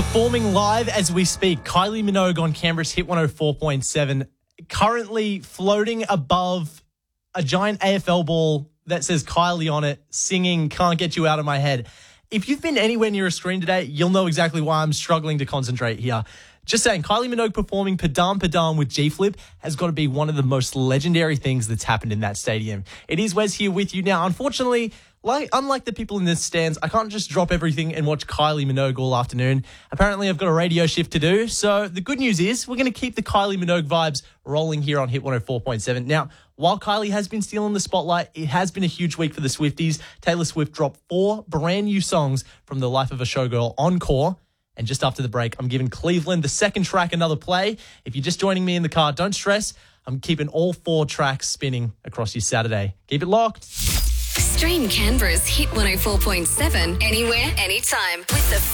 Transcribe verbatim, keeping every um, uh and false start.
Performing live as we speak, Kylie Minogue on Canberra's Hit one oh four point seven, currently floating above a giant A F L ball that says Kylie on it, singing Can't Get You Out of My Head. If you've been anywhere near a screen today, you'll know exactly why I'm struggling to concentrate here. Just saying, Kylie Minogue performing Padam Padam with G-Flip has got to be one of the most legendary things that's happened in that stadium. It is Wes here with you now. Unfortunately, like unlike the people in the stands, I can't just drop everything and watch Kylie Minogue all afternoon. Apparently, I've got a radio shift to do. So the good news is we're going to keep the Kylie Minogue vibes rolling here on Hit one oh four point seven. Now, while Kylie has been stealing the spotlight, it has been a huge week for the Swifties. Taylor Swift dropped four brand new songs from The Life of a Showgirl Encore. And just after the break, I'm giving Cleveland the second track another play. If you're just joining me in the car, don't stress. I'm keeping all four tracks spinning across your Saturday. Keep it locked. Stream Canberra's Hit one oh four point seven anywhere, anytime with the